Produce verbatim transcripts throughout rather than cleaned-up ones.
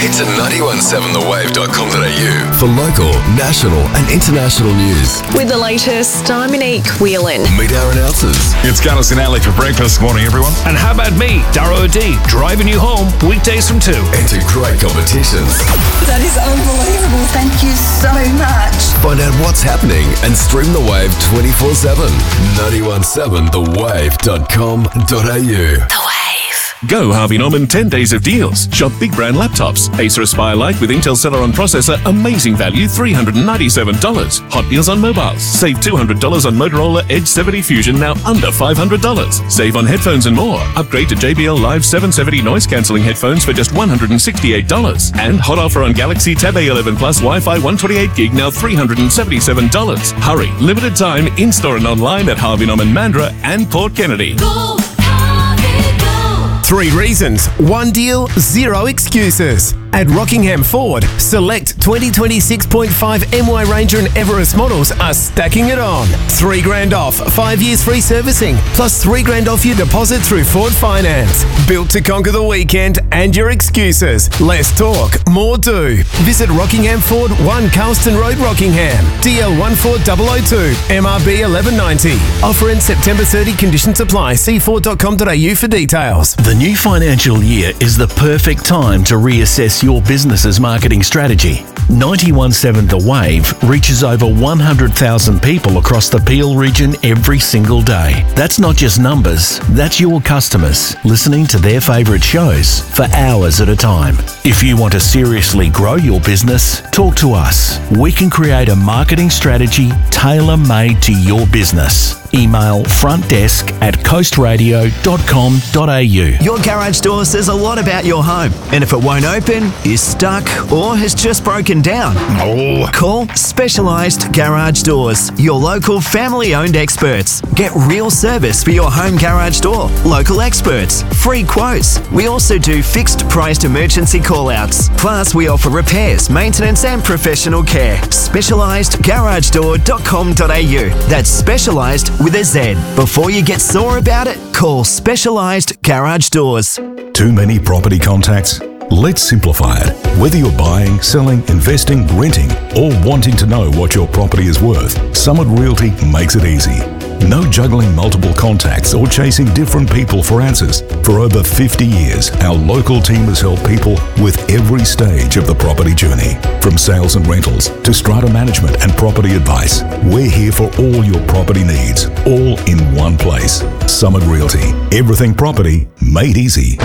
Head to nine one seven the wave dot com dot a u for local, national and international news. With the latest, I'm Monique Whelan. Meet our announcers. It's Carlos and Ali for breakfast. Morning, everyone. And how about me, Dara O'D, driving you home weekdays from two. Enter great competitions. That is unbelievable. Thank you so much. Find out what's happening and stream the wave twenty-four seven. nine one seven the wave dot com dot a u. The Wave. Go Harvey Norman ten days of deals. Shop big brand laptops. Acer Aspire Lite with Intel Celeron processor, amazing value, three hundred ninety-seven dollars. Hot deals on mobiles. Save two hundred dollars on Motorola Edge seventy Fusion, now under five hundred dollars. Save on headphones and more. Upgrade to J B L Live seven seventy noise cancelling headphones for just one hundred sixty-eight dollars. And hot offer on Galaxy Tab A eleven Plus Wi-Fi one twenty-eight gig, now three hundred seventy-seven dollars. Hurry, limited time, in-store and online at Harvey Norman Mandurah and Port Kennedy. Go, Harvey, go. Three reasons, one deal, zero excuses. At Rockingham Ford, select twenty twenty-six point five M Y Ranger and Everest models are stacking it on. Three grand off, five years free servicing, plus three grand off your deposit through Ford Finance. Built to conquer the weekend and your excuses. Less talk, more do. Visit Rockingham Ford, one Carlston Road, Rockingham. D L one four zero zero two, M R B eleven ninety. Offer in September thirtieth, conditions apply. See ford dot com dot a u for details. The new financial year is the perfect time to reassess your business's marketing strategy. ninety-one point seven The Wave reaches over one hundred thousand people across the Peel region every single day. That's not just numbers, that's your customers listening to their favourite shows for hours at a time. If you want to seriously grow your business, talk to us. We can create a marketing strategy tailor-made to your business. Email frontdesk at coast radio dot com dot a u. Your garage door says a lot about your home, and if it won't open, is stuck, or has just broken down, Oh. call Specialised Garage Doors, your local family-owned experts. Get real service for your home garage door, local experts, free quotes. We also do fixed-priced emergency call-outs. Plus, we offer repairs, maintenance and professional care. Specialised Garage Door dot com dot a u. That's specialised with a Z. Before you get sore about it, call Specialised Garage Doors. Too many property contacts? Let's simplify it. Whether you're buying, selling, investing, renting, or wanting to know what your property is worth, Summit Realty makes it easy. No juggling multiple contacts or chasing different people for answers. For over fifty years, our local team has helped people with every stage of the property journey. From sales and rentals to strata management and property advice, we're here for all your property needs, all in one place. Summit Realty. Everything property made easy.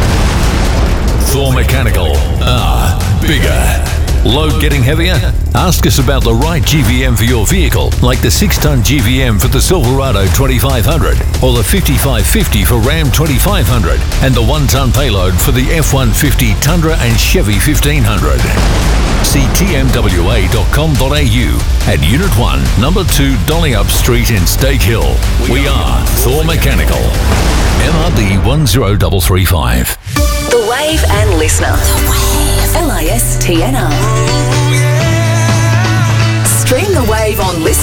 Thor Mechanical. Ah, bigger. Load getting heavier? Ask us about the right G V M for your vehicle, like the six ton G V M for the Silverado twenty-five hundred, or the fifty-five fifty for Ram twenty-five hundred, and the one ton payload for the F one fifty Tundra and Chevy fifteen hundred. See T M W A dot com dot a u at Unit one, Number two Dollyup Street in Stake Hill. We are Thor Mechanical. M R B one zero three three five. The Wave and Listener. The Wave. L I S T N R. Stream The Wave on Listen.